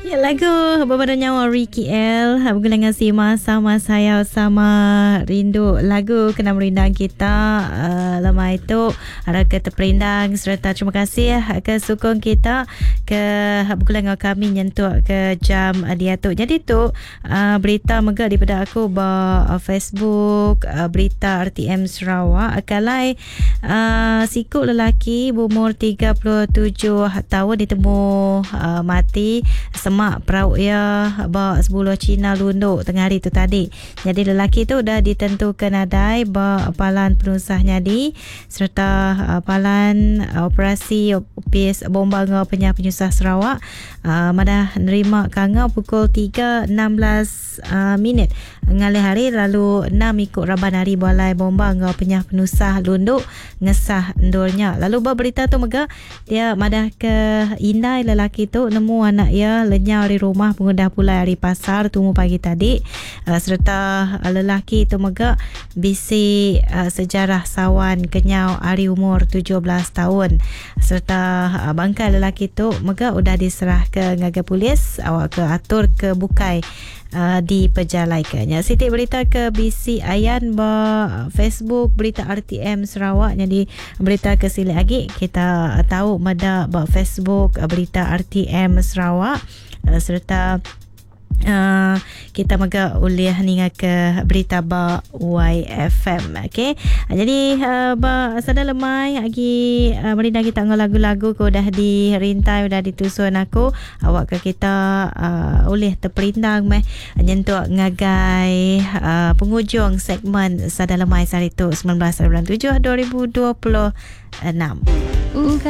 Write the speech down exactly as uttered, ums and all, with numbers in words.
Ya, lagu Berbada Nyawa Ricky L bergulangan Sima sama saya sama rindu lagu kena merindang kita uh, lama itu ada ke terperindang serta terima kasih ke sokong kita ke bergulangan kami nyentuh ke jam dia tu. Jadi tu uh, berita mega daripada aku ba uh, Facebook uh, berita R T M Sarawak akalai uh, sikut lelaki berumur tiga puluh tujuh tahun ditemu uh, mati semak perauk ia bawa sebuluh Cina lunduk tengah hari tu tadi. Jadi lelaki tu dah ditentukan adai bawa palan penusah nyadi serta uh, palan uh, operasi opis bomba ngau penyah penyusah Sarawak uh, madah nerima kanga pukul tiga enam belas uh, minit ngalih hari lalu enam ikut raban hari balai bomba ngau penyah penusah lunduk ngesah endurnya. Lalu berita tu mega dia madah ke Indai lelaki tu nemu anak ia lenyau di rumah pengudah pulai hari pasar tunggu pagi tadi uh, serta uh, lelaki tu mega bisi uh, sejarah sawan kenyau hari umur tujuh belas tahun serta uh, bangkai lelaki tu mega udah diserah ke ngaga polis awak ke atur ke bukai Uh, diperjalaikannya. Siti berita ke B C Ayan ba Facebook berita R T M Sarawak. Jadi berita ke sini lagi kita tahu mada ba Facebook berita R T M Sarawak uh, serta Uh, kita mega uliah ninga ke berita ba Y F M. Okey. Uh, jadi uh, ba sada lemai lagi uh, merindang kita ngau lagu-lagu ko dah dirintai dah ditusun aku awak ke kita uh, ulih terperindang meh nyentuh ngagai uh, penghujung segmen sada lemai sari tu sembilan belas bulan tujuh dua ribu dua puluh enam.